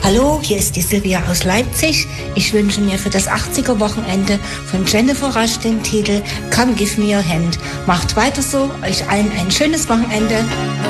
Hallo, hier ist die Silvia aus Leipzig. Ich wünsche mir für das 80er-Wochenende von Jennifer Rush den Titel Come Give Me Your Hand. Macht weiter so, euch allen ein schönes Wochenende.